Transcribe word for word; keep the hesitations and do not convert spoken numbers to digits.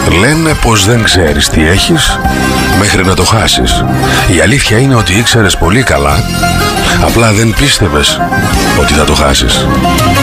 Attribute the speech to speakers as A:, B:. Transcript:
A: Λένε πως δεν ξέρεις τι έχεις μέχρι να το χάσεις. Η αλήθεια είναι ότι ήξερες πολύ καλά, απλά δεν πίστευες ότι θα το χάσεις.